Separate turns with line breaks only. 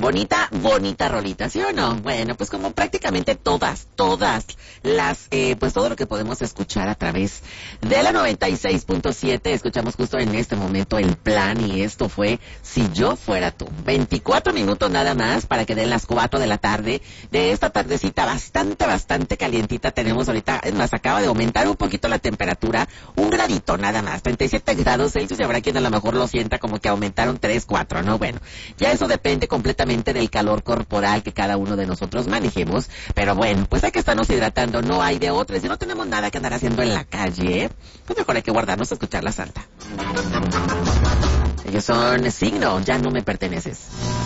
Bonita rolita, ¿sí o no? Bueno, pues como prácticamente todas las, pues todo lo que podemos escuchar a través de la 96.7, escuchamos justo en este momento el plan y esto fue Si Yo Fuera Tú. 24 minutos nada más para que den las 4 de la tarde de esta tardecita bastante calientita tenemos ahorita, es más, acaba de aumentar un poquito la temperatura, un gradito nada más, 37 grados Celsius, y habrá quien a lo mejor lo sienta como que aumentaron 3, 4, ¿no? Bueno, ya eso depende completamente del calor corporal que cada uno de nosotros manejemos, pero bueno, pues hay que estarnos hidratando, no hay de otra. Si no tenemos nada que andar haciendo en la calle, pues mejor hay que guardarnos a escuchar la Santa. Ellos son Signo, Ya No Me Perteneces.